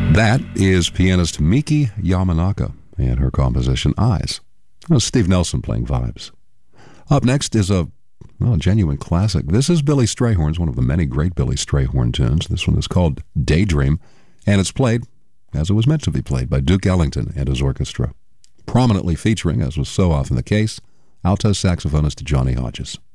That is pianist Miki Yamanaka and her composition Eyes. That was Steve Nelson playing Vibes. Up next is a genuine classic. This is Billy Strayhorn's, one of the many great Billy Strayhorn tunes. This one is called Daydream, and it's played, as it was meant to be played, by Duke Ellington and his orchestra. Prominently featuring, as was so often the case, alto saxophonist Johnny Hodges.